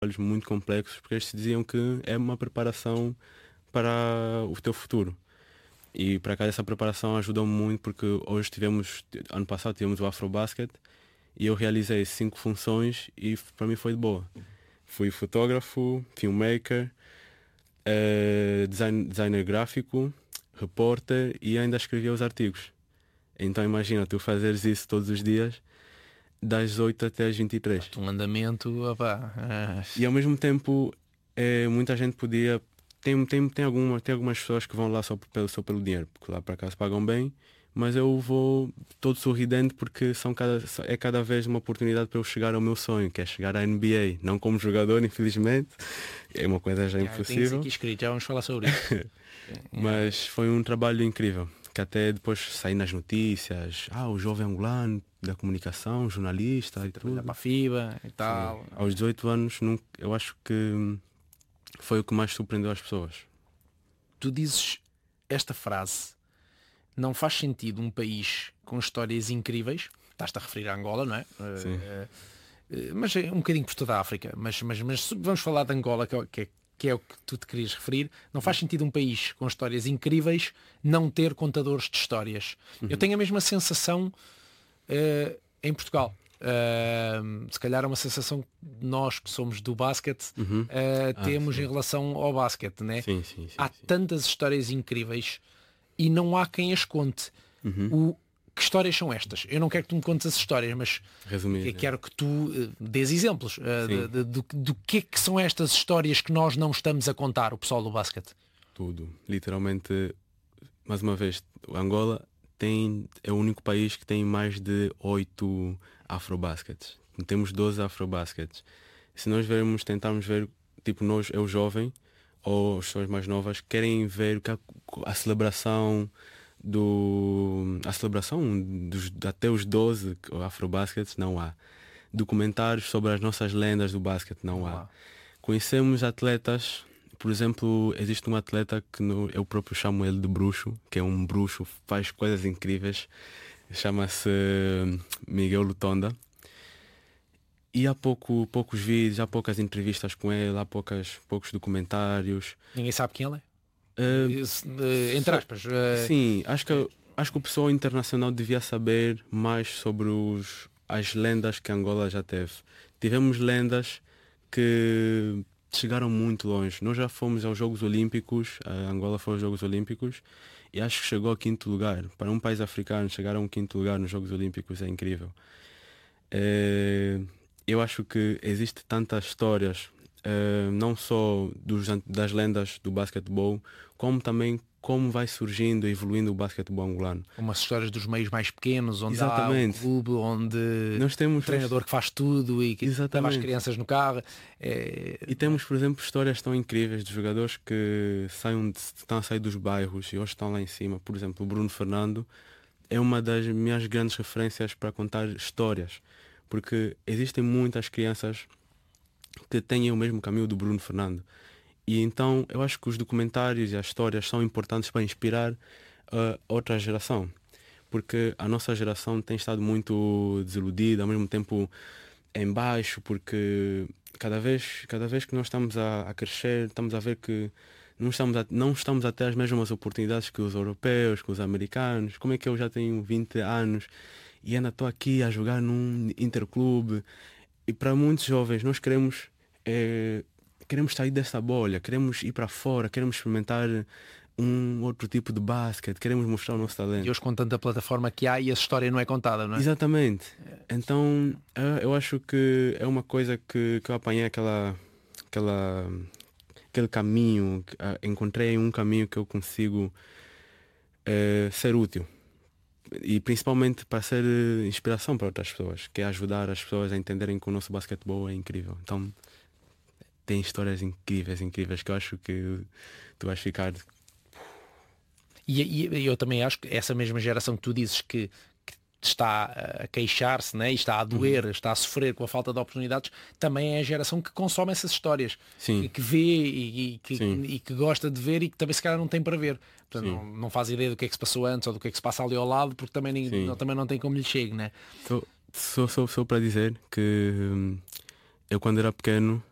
trabalhos muito complexos, porque eles diziam que é uma preparação para o teu futuro. E para cá essa preparação ajudou muito, porque hoje ano passado tivemos o Afrobasket e eu realizei 5 funções e para mim foi de boa. Fui fotógrafo, filmmaker, designer gráfico, repórter e ainda escrevia os artigos. Então imagina, tu fazeres isso todos os dias, das 8 até às 23. Um andamento, opá. E ao mesmo tempo, muita gente podia... Tem algumas pessoas que vão lá só pelo dinheiro, porque lá para cá se pagam bem, mas eu vou todo sorridente porque é cada vez uma oportunidade para eu chegar ao meu sonho, que é chegar à NBA. Não como jogador, infelizmente, é uma coisa já Tem isso impossível. aqui escrito, já vamos falar sobre isso. Mas foi um trabalho incrível, que até depois saí nas notícias, o jovem angolano da comunicação, jornalista e tudo. Para a FIBA e tal. Sim. Aos 18 anos, eu acho que foi o que mais surpreendeu as pessoas. Tu dizes esta frase: não faz sentido um país com histórias incríveis, estás-te a referir a Angola, não é? Sim. Mas é um bocadinho por toda a África, mas vamos falar de Angola, que é o que tu te querias referir. Não faz sentido um país com histórias incríveis não ter contadores de histórias. Eu tenho a mesma sensação em Portugal. Se calhar é uma sensação que nós que somos do basquete temos em relação ao basquete, né? Sim, há tantas histórias incríveis e não há quem as conte. Que histórias são estas? Eu não quero que tu me contes as histórias, mas Resumir, quero que tu dês exemplos do que é que são estas histórias que nós não estamos a contar, o pessoal do basquete. Tudo, literalmente. Mais uma vez, Angola é o único país que tem mais de 8 afrobaskets. Temos 12 afrobaskets. Se nós tentarmos ver, tipo, eu jovem ou as pessoas mais novas querem ver a celebração até os 12 afrobaskets, não há. Documentários sobre as nossas lendas do basquete, não há. Conhecemos atletas. Por exemplo, existe um atleta que eu próprio chamo ele de bruxo, que é um bruxo, faz coisas incríveis, chama-se Miguel Lutonda. E há poucos vídeos, há poucas entrevistas com ele, há poucos documentários. Ninguém sabe quem ele é? Entre aspas. Sim, acho que o pessoal internacional devia saber mais sobre as lendas que Angola já teve. Tivemos lendas que chegaram muito longe. Nós já fomos aos Jogos Olímpicos, a Angola foi aos Jogos Olímpicos e acho que chegou ao 5º lugar. Para um país africano chegar a um 5º lugar nos Jogos Olímpicos é incrível. Eu acho que existe tantas histórias, não só das lendas do basquetebol, como também como vai surgindo e evoluindo o basquetebol angolano. Umas histórias dos meios mais pequenos, onde Exatamente. há um clube, onde nós temos um treinador que faz tudo e que leva as crianças no carro. E temos, por exemplo, histórias tão incríveis de jogadores que estão a sair dos bairros e hoje estão lá em cima. Por exemplo, o Bruno Fernando é uma das minhas grandes referências para contar histórias, porque existem muitas crianças que têm o mesmo caminho do Bruno Fernando. E então eu acho que os documentários e as histórias são importantes para inspirar a outra geração, porque a nossa geração tem estado muito desiludida, ao mesmo tempo em baixo, porque cada vez que nós estamos a crescer, estamos a ver que não estamos a ter as mesmas oportunidades que os europeus, que os americanos. Como é que eu já tenho 20 anos e ainda estou aqui a jogar num interclube? E para muitos jovens nós queremos sair dessa bolha, queremos ir para fora, queremos experimentar um outro tipo de basquete, queremos mostrar o nosso talento. E hoje com tanta plataforma que há e a história não é contada, não é? Exatamente. Então eu acho que é uma coisa que eu apanhei aquele caminho, encontrei um caminho que eu consigo ser útil. E principalmente para ser inspiração para outras pessoas, que é ajudar as pessoas a entenderem que o nosso basquetebol é incrível. Então tem histórias incríveis que eu acho que tu vais ficar. E eu também acho que essa mesma geração que tu dizes que está a queixar-se, né? E está a doer, está a sofrer com a falta de oportunidades, também é a geração que consome essas histórias. Sim. Que vê e que gosta de ver e que também se calhar não tem para ver. Portanto, não faz ideia do que é que se passou antes ou do que é que se passa ali ao lado, porque também não tem como lhe chegue, né? Só para dizer que eu quando era pequeno